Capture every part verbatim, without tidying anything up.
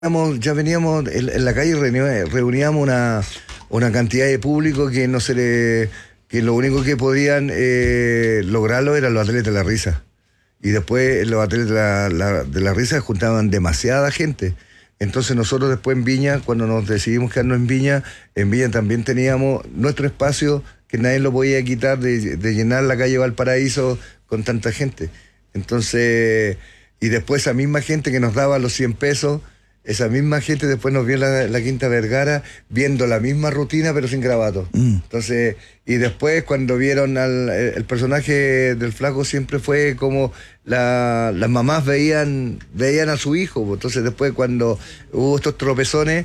Ya veníamos en, en la calle, reuni- reuníamos una, una cantidad de público que no se le, que lo único que podían eh, lograrlo eran los atletas de la risa. Y después los atletas de la, la- de la risa juntaban demasiada gente. Entonces nosotros después en Viña, cuando nos decidimos quedarnos en Viña, en Viña también teníamos nuestro espacio que nadie lo podía quitar de, de llenar la calle Valparaíso con tanta gente. Entonces, y después esa misma gente que nos daba los cien pesos, esa misma gente después nos vio en la, la Quinta Vergara viendo la misma rutina pero sin grabato. Mm. Entonces, y después cuando vieron al el, el personaje del flaco siempre fue como la, las mamás veían veían a su hijo. Entonces después cuando hubo estos tropezones,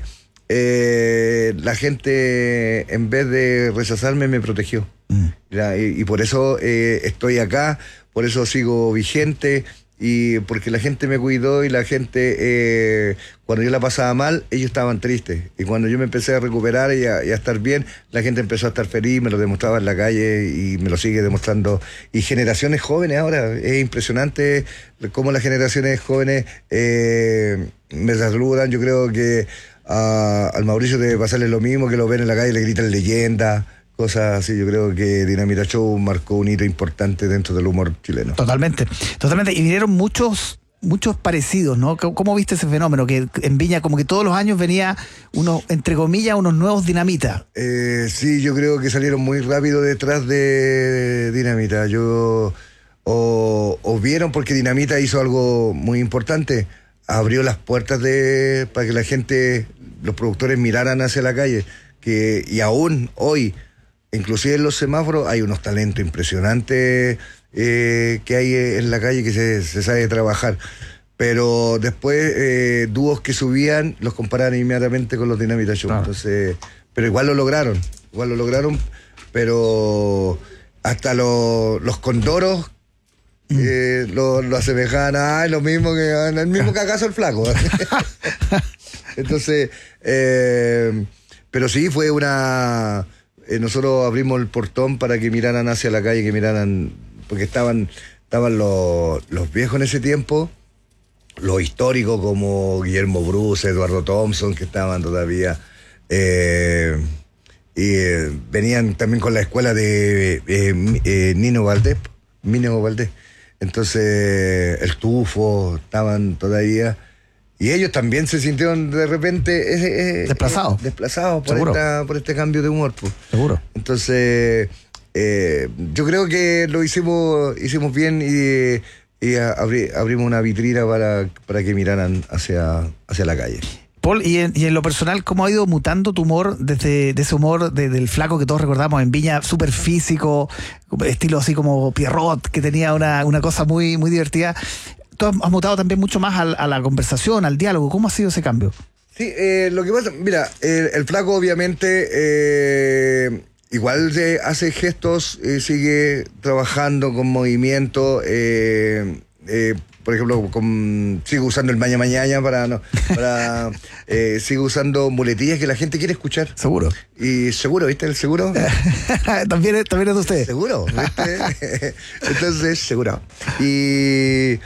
eh, la gente en vez de rechazarme me protegió. Mm. Ya, y, y por eso eh, estoy acá, por eso sigo vigente. Y porque la gente me cuidó y la gente, eh, cuando yo la pasaba mal, ellos estaban tristes. Y cuando yo me empecé a recuperar y a, y a estar bien, la gente empezó a estar feliz, me lo demostraba en la calle y me lo sigue demostrando. Y generaciones jóvenes ahora, es impresionante cómo las generaciones jóvenes eh, me saludan. Yo creo que a, al Mauricio debe pasarle lo mismo, que lo ven en la calle y le gritan leyenda. Cosas así. Yo creo que Dinamita Show marcó un hito importante dentro del humor chileno. Totalmente, totalmente. Y vinieron muchos, muchos parecidos, ¿no? ¿Cómo viste ese fenómeno? Que en Viña como que todos los años venía unos, entre comillas, unos nuevos Dinamita. Eh, sí, yo creo que salieron muy rápido detrás de Dinamita. Yo o, o vieron porque Dinamita hizo algo muy importante. Abrió las puertas de para que la gente, los productores miraran hacia la calle. Que, y aún hoy, inclusive en los semáforos hay unos talentos impresionantes eh, que hay en la calle que se, se sabe trabajar. Pero después eh, dúos que subían los comparaban inmediatamente con los Dinamita Show. Claro. Entonces, pero igual lo lograron, igual lo lograron, pero hasta lo, los condoros mm. eh, lo, lo asemejaban a lo mismo que el mismo cagazo el flaco. Entonces, eh, pero sí fue una... Eh, nosotros abrimos el portón para que miraran hacia la calle, que miraran, porque estaban estaban los, los viejos en ese tiempo, los históricos como Guillermo Bruce, Eduardo Thompson, que estaban todavía, eh, y eh, venían también con la escuela de eh, eh, Nino Valdés, Nino Valdés. Entonces, el Tufo, estaban todavía... Y ellos también se sintieron de repente eh, eh, desplazados eh, desplazados por, esta, por este cambio de humor. Pues. Seguro. Entonces, eh, yo creo que lo hicimos hicimos bien y, y abri, abrimos una vitrina para, para que miraran hacia, hacia la calle. Paul, y en, y en lo personal, ¿cómo ha ido mutando tu humor desde de ese humor de, del flaco que todos recordamos en Viña, súper físico, estilo así como Pierrot, que tenía una, una cosa muy, muy divertida? Tú has mutado también mucho más a, a la conversación, al diálogo. ¿Cómo ha sido ese cambio? Sí, eh, lo que pasa, mira, el, el flaco obviamente eh, igual de, hace gestos, eh, sigue trabajando con movimiento, eh, eh, por ejemplo, con, sigue usando el maña mañana para, no, para eh, sigue usando muletillas que la gente quiere escuchar. Seguro. Y seguro, ¿viste? El seguro. también, también es de usted. Seguro, ¿viste? Entonces, seguro. Y...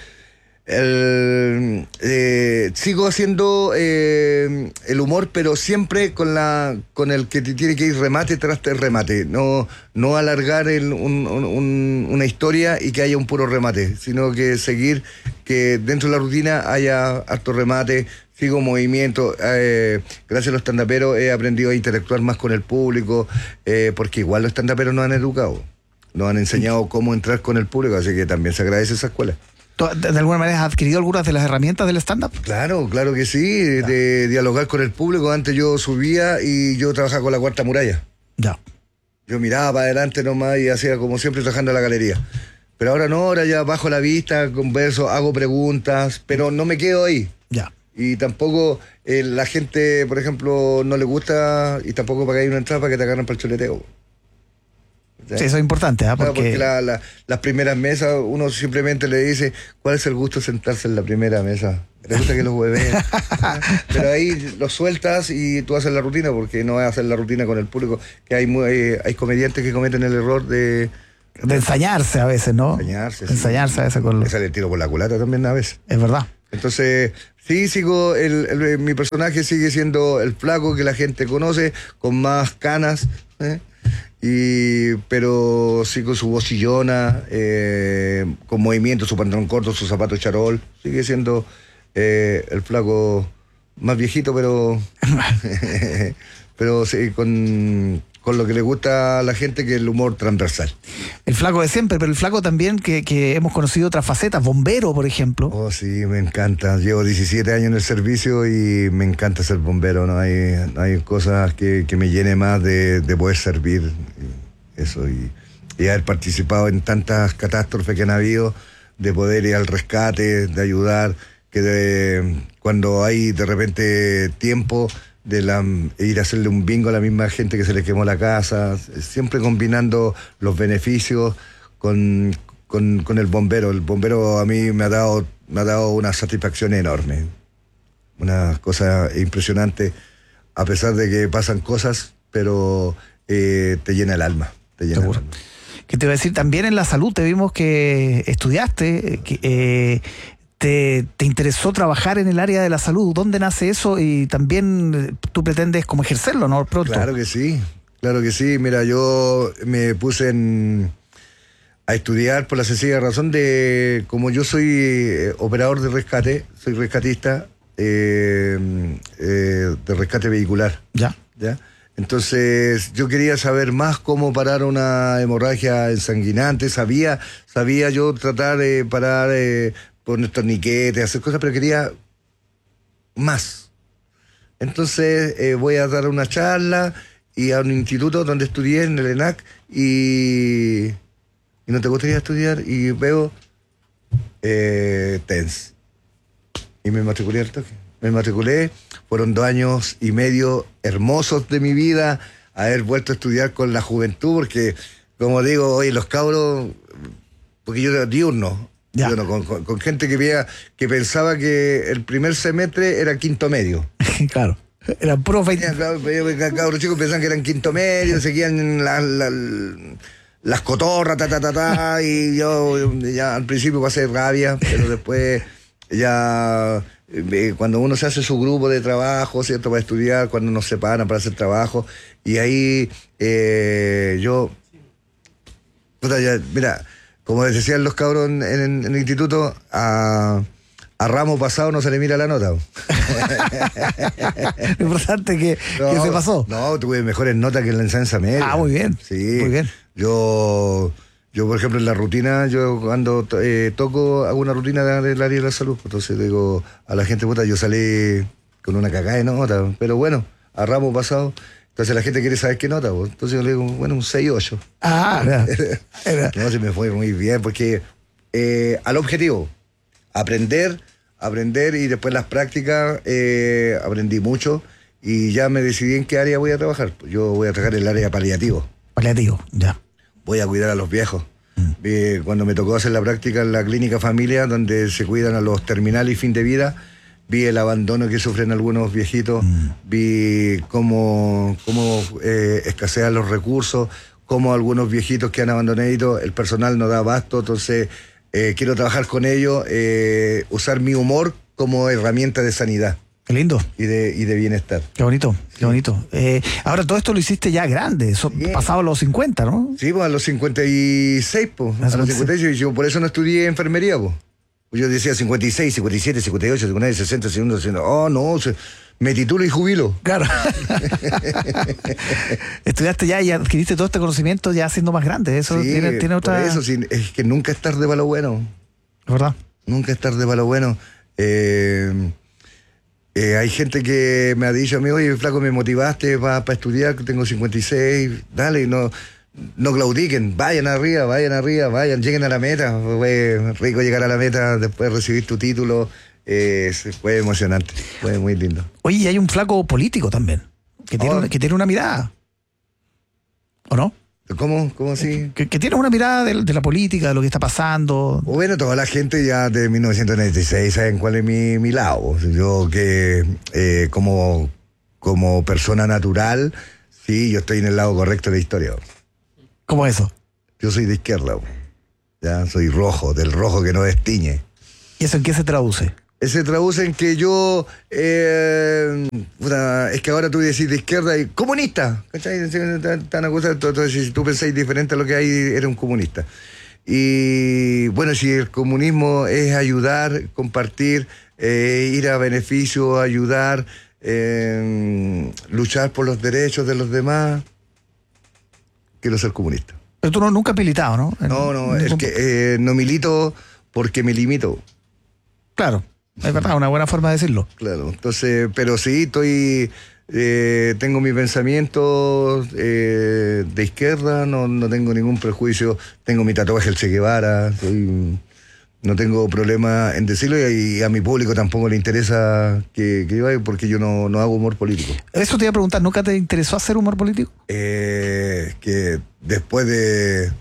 El, eh, sigo haciendo eh, el humor, pero siempre con la con el que tiene que ir remate tras el remate, no no alargar el, un, un, una historia y que haya un puro remate, sino que seguir que dentro de la rutina haya harto remate. Sigo movimiento, eh, gracias a los estandaperos he aprendido a interactuar más con el público, eh, porque igual los estandaperos nos han educado, nos han enseñado cómo entrar con el público, así que también se agradece esa escuela. ¿De alguna manera has adquirido algunas de las herramientas del stand-up? Claro, claro que sí, ya. De dialogar con el público. Antes yo subía y yo trabajaba con la cuarta muralla. Ya. Yo miraba para adelante nomás y hacía como siempre trabajando en la galería. Pero ahora no, ahora ya bajo la vista, converso, hago preguntas, pero no me quedo ahí. Ya. Y tampoco eh, la gente, por ejemplo, no le gusta y tampoco para que haya una entrada para que te agarren para el chuleteo. Sí, eso es importante, ¿eh? Porque, claro, porque la, la, las primeras mesas uno simplemente le dice cuál es el gusto de sentarse en la primera mesa. Le gusta que los hueveen. Pero ahí lo sueltas y tú haces la rutina, porque no vas a hacer la rutina con el público, que hay muy, hay, hay comediantes que cometen el error de de ensañarse a veces, ¿no? Ensañarse, sí. Ensañarse a veces con le sale el tiro por la culata también a veces. Es verdad. Entonces, sí, sigo, el, el- mi personaje sigue siendo el flaco que la gente conoce, con más canas, ¿eh? Y, pero sí con su voz chillona, eh, con movimiento, su pantalón corto, su zapato charol, sigue siendo eh, el flaco más viejito, pero pero sí, con, con lo que le gusta a la gente, que es el humor transversal. El flaco de siempre, pero el flaco también que, que hemos conocido otras facetas, bombero, por ejemplo. Oh, sí, me encanta. Llevo diecisiete años en el servicio y me encanta ser bombero. No hay, no hay cosas que, que me llene más de, de poder servir. Eso, y, y haber participado en tantas catástrofes que han habido, de poder ir al rescate, de ayudar, que de, cuando hay de repente tiempo de la, ir a hacerle un bingo a la misma gente que se le quemó la casa, siempre combinando los beneficios con, con, con el bombero. El bombero a mí me ha dado, me ha dado una satisfacción enorme, una cosa impresionante, a pesar de que pasan cosas, pero eh, te llena el alma, te llena Seguro. el alma. Que te voy a decir, también en la salud te vimos que estudiaste, que eh, te, te interesó trabajar en el área de la salud. ¿Dónde nace eso? Y también eh, tú pretendes como ejercerlo, ¿no? Pronto. Claro que sí, claro que sí. Mira, yo me puse en, a estudiar por la sencilla razón de, como yo soy eh, operador de rescate, soy rescatista eh, eh, de rescate vehicular. Ya. ¿Ya? Entonces yo quería saber más cómo parar una hemorragia ensanguinante. Sabía, sabía yo tratar de parar, eh, poner torniquetes, hacer cosas, pero quería más. Entonces eh, voy a dar una charla y a un instituto donde estudié, en el ENAC, y, y no te gustaría estudiar, y veo eh, T E N S. Y me matriculé al toque. Me matriculé, fueron dos años y medio hermosos de mi vida, haber vuelto a estudiar con la juventud, porque, como digo, oye, los cabros, porque yo era diurno, Ya. diurno, con, con, con gente que, veía, que pensaba que el primer semestre era quinto medio. Claro. Eran puros veinte. Ya, claro, cabros chicos pensaban que eran quinto medio, seguían la, la, las cotorras, ta, ta, ta, ta, y yo ya al principio pasé rabia, pero después ya... Eh, cuando uno se hace su grupo de trabajo, ¿cierto? Para estudiar, cuando nos separan para hacer trabajo, y ahí eh, yo, puta, ya, mira, como les decían los cabros en, en- en el instituto, a, a ramo pasado no se le mira la nota. Lo importante que, No, que se pasó. No, tuve mejores notas que en la enseñanza media. Ah, muy bien. Sí. Muy bien. Yo, yo por ejemplo, en la rutina, yo cuando eh, toco, hago una rutina de- del área de la salud. Entonces digo a la gente, puta, yo salí con una cagada de nota, pero bueno, a ramo pasado. Entonces la gente quiere saber qué nota, pues. Entonces yo le digo, bueno, un seis ocho. Ah, era, era. No, se me fue muy bien, porque eh, al objetivo, aprender, aprender, y después las prácticas, eh, aprendí mucho, y ya me decidí en qué área voy a trabajar. Yo voy a trabajar en el área paliativo, Paliativo, ya. voy a cuidar a los viejos. Eh, cuando me tocó hacer la práctica en la clínica familia, donde se cuidan a los terminales y fin de vida, vi el abandono que sufren algunos viejitos, vi cómo, cómo eh, escasean los recursos, cómo algunos viejitos que han abandonado, el personal no da abasto. Entonces eh, quiero trabajar con ellos, eh, usar mi humor como herramienta de sanidad Qué lindo. y de, y de bienestar. Qué bonito, qué bonito. Eh, ahora todo esto lo hiciste ya grande, so- Bien. pasado los cincuenta, ¿no? Sí, pues a los cincuenta y seis, pues. A los A los cincuenta y seis, yo por eso no estudié enfermería, pues. Yo decía cincuenta y seis, cincuenta y siete, cincuenta y ocho, cincuenta y nueve, sesenta, sesenta, oh no, se- me titulo y jubilo. Claro. Estudiaste ya y adquiriste todo este conocimiento ya siendo más grande. Eso Sí, tiene, tiene otra. por eso, sí, es que nunca es tarde para lo bueno. ¿Verdad? Nunca es tarde para lo bueno. Eh, eh, hay gente que me ha dicho a mí, oye, flaco, me motivaste para estudiar, que tengo cincuenta y seis, dale, no, no claudiquen, vayan arriba, vayan arriba, vayan, lleguen a la meta. Fue rico llegar a la meta, después recibir tu título, eh, fue emocionante, fue muy lindo. Oye, y hay un flaco político también, que tiene, Oh. una, que tiene una mirada. ¿O no? ¿Cómo? ¿Cómo así? Que, que tiene una mirada de, de la política, de lo que está pasando. Bueno, toda la gente ya de mil novecientos noventa y seis saben cuál es mi, mi lado. Yo que eh, como, como persona natural, sí, yo estoy en el lado correcto de la historia. ¿Cómo eso? Yo soy de izquierda, ya soy rojo, del rojo que no destiñe. ¿Y eso en qué se traduce? se traduce en que yo, eh, puta, es que ahora tú decís de izquierda y comunista, ¿cachai? Tan cosa, entonces si tú pensáis diferente a lo que hay, eres un comunista. Y bueno, si el comunismo es ayudar, compartir, eh, ir a beneficio, ayudar, eh, luchar por los derechos de los demás, quiero ser comunista. Pero tú no, nunca has militado, ¿no? En, no, no, es que eh, no milito porque me limito. Claro, es verdad, una buena forma de decirlo. Claro, entonces, pero sí, estoy, eh, tengo mi pensamiento eh, de izquierda, no, no tengo ningún prejuicio, tengo mi tatuaje el Che Guevara, soy, no tengo problema en decirlo y a mi público tampoco le interesa que, que yo vaya porque yo no, no hago humor político. Eso te iba a preguntar, ¿nunca te interesó hacer humor político? Eh, que después de...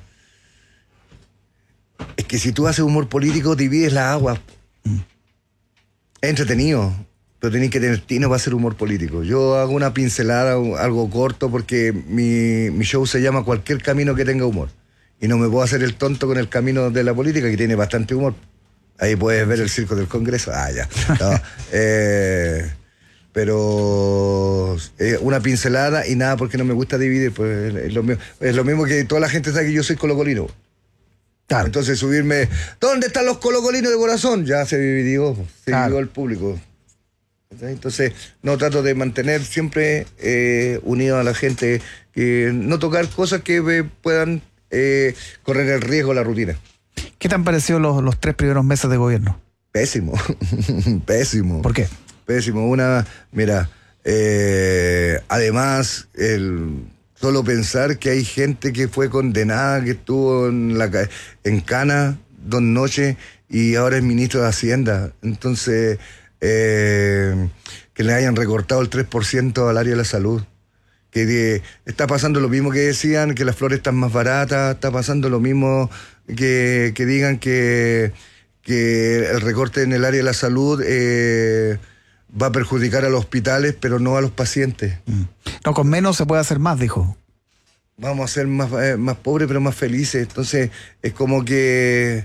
Es que si tú haces humor político divides las aguas. Mm. Es entretenido, pero tenés que tener tino para hacer humor político. Yo hago una pincelada, algo corto, porque mi, mi show se llama Cualquier Camino que tenga humor. Y no me puedo hacer el tonto con el camino de la política, que tiene bastante humor. Ahí puedes ver el circo del Congreso. Ah, ya. No, eh, pero eh, una pincelada y nada, porque no me gusta dividir. Pues es lo, mismo, es lo mismo que toda la gente sabe que yo soy colocolino. Claro. Entonces subirme, ¿dónde están los colocolinos de corazón? Ya se dividió, se claro. dividió el público. Entonces, no trato de mantener siempre eh, unido a la gente, que no tocar cosas que eh, puedan eh, correr el riesgo de la rutina. ¿Qué te han parecido los, los tres primeros meses de gobierno? Pésimo, pésimo. ¿Por qué? Pésimo. Una, mira, eh, además, el... Solo pensar que hay gente que fue condenada, que estuvo en, la, en cana dos noches y ahora es ministro de Hacienda. Entonces, eh, que le hayan recortado el tres por ciento al área de la salud. Que de, está pasando lo mismo que decían, que las flores están más baratas, está pasando lo mismo que, que digan que, que el recorte en el área de la salud... Eh, va a perjudicar a los hospitales, pero no a los pacientes. Mm. No, con menos se puede hacer más, dijo. Vamos a ser más, eh, más pobres, pero más felices. Entonces, es como que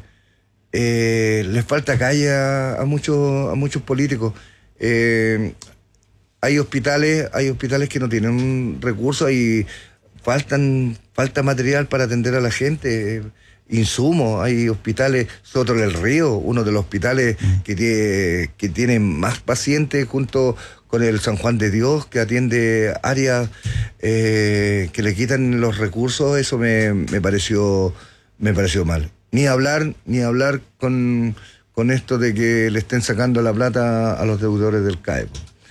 eh, les falta calle a, a, muchos, a muchos políticos. Eh, hay hospitales, hay hospitales que no tienen recursos y faltan, falta material para atender a la gente. Insumos, hay hospitales, Soto del Río, uno de los hospitales que tiene, que tiene más pacientes junto con el San Juan de Dios, que atiende áreas eh, que le quitan los recursos. Eso me, me pareció me pareció mal. Ni hablar, ni hablar con, con esto de que le estén sacando la plata a los deudores del C A E.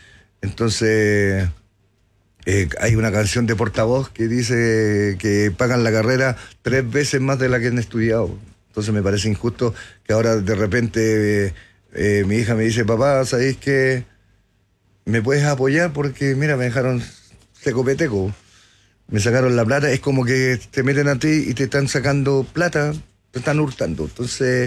Entonces... Eh, hay una canción de Portavoz que dice que pagan la carrera tres veces más de la que han estudiado. Entonces me parece injusto que ahora de repente eh, eh, mi hija me dice, papá, ¿sabéis que me puedes apoyar? Porque mira, me dejaron secopeteco, me sacaron la plata. Es como que te meten a ti y te están sacando plata, te están hurtando. Entonces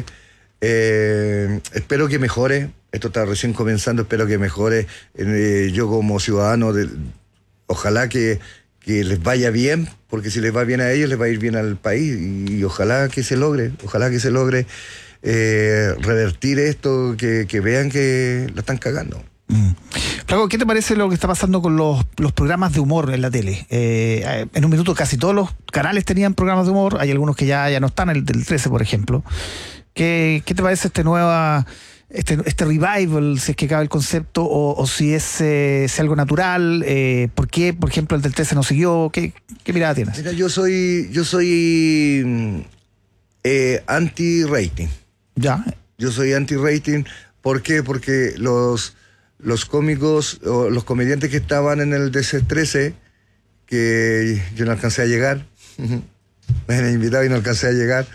eh, espero que mejore. Esto está recién comenzando, espero que mejore. Eh, yo como ciudadano de... Ojalá que, que les vaya bien, porque si les va bien a ellos, les va a ir bien al país. Y, y ojalá que se logre, ojalá que se logre eh, revertir esto, que, que vean que la están cagando. Mm. Flaco, ¿qué te parece lo que está pasando con los, los programas de humor en la tele? Eh, en un minuto casi todos los canales tenían programas de humor, hay algunos que ya, ya no están, el del trece, por ejemplo. ¿Qué, qué te parece este nueva... Este, este revival, si es que cabe el concepto, o, o si es, eh, es algo natural? Eh, ¿Por qué, por ejemplo, el del trece no siguió? ¿Qué, qué mirada tienes? Mira, yo soy, yo soy eh, anti-rating. Ya. Yo soy anti-rating. ¿Por qué? Porque los, los cómicos, o los comediantes que estaban en el D C trece, que yo no alcancé a llegar, me habían invitado y no alcancé a llegar,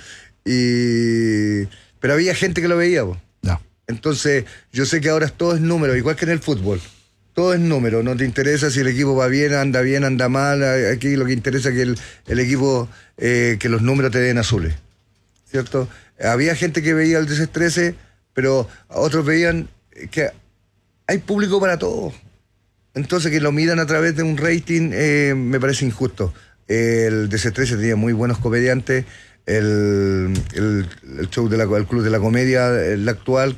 y pero había gente que lo veía, po. Entonces, yo sé que ahora todo es número, igual que en el fútbol. Todo es número, no te interesa si el equipo va bien, anda bien, anda mal. Aquí lo que interesa es que el, el equipo, eh, que los números te den azules, ¿cierto? Había gente que veía el D C trece, pero otros veían que hay público para todo. Entonces, que lo miran a través de un rating, eh, me parece injusto. El D C trece tenía muy buenos comediantes. El, el, el show del Club de la Comedia, el actual,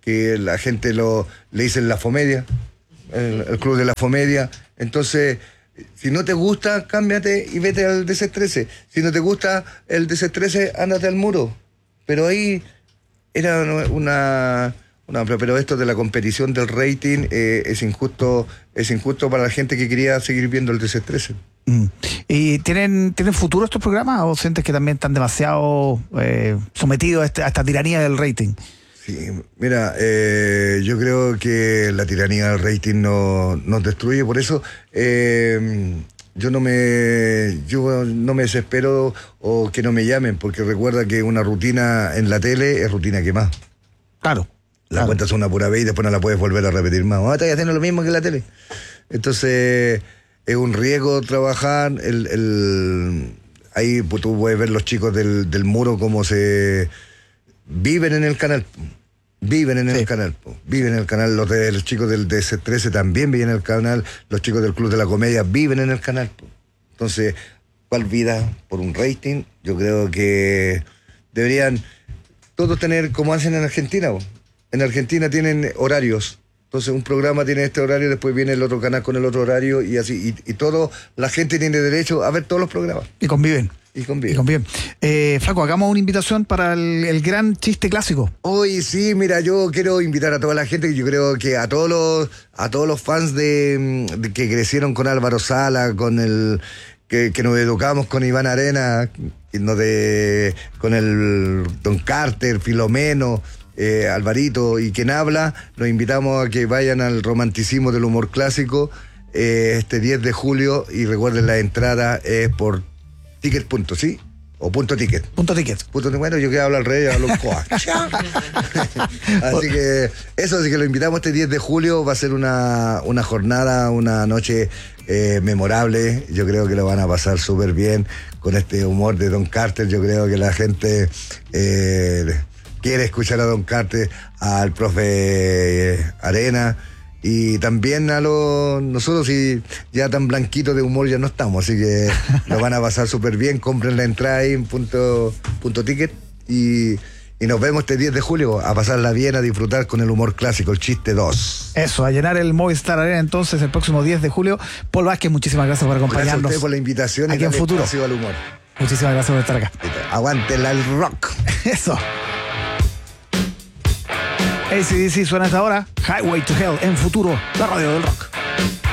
que la gente lo le dicen la Fomedia, el, el club de la Fomedia. Entonces, si no te gusta, cámbiate y vete al desestrese. Si no te gusta el desestrese, ándate al muro. Pero ahí era una... una pero esto de la competición del rating eh, es injusto, es injusto para la gente que quería seguir viendo el desestrese. Mm. ¿Y tienen, tienen futuro estos programas o sientes que también están demasiado eh, sometidos a, este, a esta tiranía del rating? Sí, mira, eh, yo creo que la tiranía del rating no, nos destruye, por eso eh, yo no me yo no me desespero o que no me llamen, porque recuerda que una rutina en la tele es rutina quemada. Claro. La claro. cuentas una pura vez y después no la puedes volver a repetir más. Ah, estás haciendo lo mismo que en la tele. Entonces, es un riesgo trabajar. El, el, ahí pues, tú puedes ver los chicos del, del muro cómo se... Viven en el canal, viven en el sí. canal, viven en el canal, los, de, los chicos del D S trece también viven en el canal, los chicos del Club de la Comedia viven en el canal. Entonces, ¿cuál vida por un rating? Yo creo que deberían todos tener como hacen en Argentina. En Argentina tienen horarios, entonces un programa tiene este horario, después viene el otro canal con el otro horario y así, y, y todo, la gente tiene derecho a ver todos los programas. Y conviven. Y conviven. Y conviven. Eh, Flaco, hagamos una invitación para el, el gran chiste clásico. Hoy sí, mira, yo quiero invitar a toda la gente, yo creo que a todos los, a todos los fans de, de que crecieron con Álvaro Sala, con el que, que nos educamos con Iván Arena, no de, con el Don Carter, Filomeno, eh, Alvarito y quien habla, los invitamos a que vayan al romanticismo del humor clásico eh, este diez de julio y recuerden la entrada es por ticket punto, ¿sí? O punto ticket. Punto ticket. Punto, bueno, yo quiero hablar al rey, hablo coa. Así que eso, así que lo invitamos este diez de julio, va a ser una, una jornada, una noche eh, memorable. Yo creo que lo van a pasar súper bien con este humor de Don Carter. Yo creo que la gente eh, quiere escuchar a Don Carter, al profe eh, Arena. Y también a los nosotros, y ya tan blanquitos de humor ya no estamos, así que lo van a pasar súper bien. Compren la entrada ahí en punto, punto ticket y, y nos vemos este diez de julio a pasarla bien, a disfrutar con el humor clásico, el chiste dos. Eso, a llenar el Movistar Arena entonces el próximo diez de julio. Paul Vázquez, muchísimas gracias por acompañarnos. Gracias a usted por la invitación aquí y en Futuro. Al humor. Muchísimas gracias por estar acá. Aguántela el rock. Eso. A C D C suena hasta ahora. Highway to Hell en Futuro, la radio del rock.